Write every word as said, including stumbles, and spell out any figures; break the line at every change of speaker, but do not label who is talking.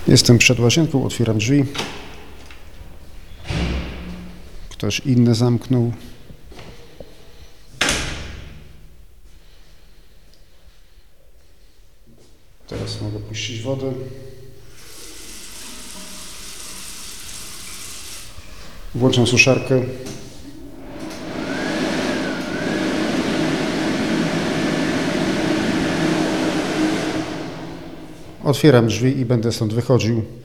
Jestem przed łazienką, otwieram drzwi. Ktoś inny zamknął. Teraz mogę puścić wodę. Włączam suszarkę. Otwieram drzwi i będę stąd wychodził.